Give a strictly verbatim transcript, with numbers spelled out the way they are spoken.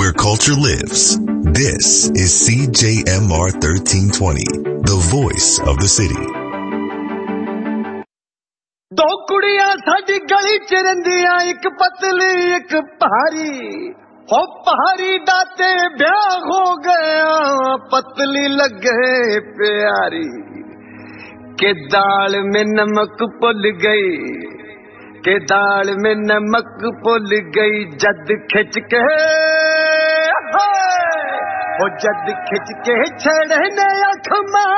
where culture lives. This is C J M R thirteen twenty, the voice of the city. दो कुड़ियां साडी गली च रहिंदियां, एक पतली एक भारी। हो भारी दाते ब्याह हो गया, पतली लगे प्यारी। के दाल में नमक पुल गई, के दाल में नमक पुल गई, जद खिंच के हो जद खिंच के छड़ने अख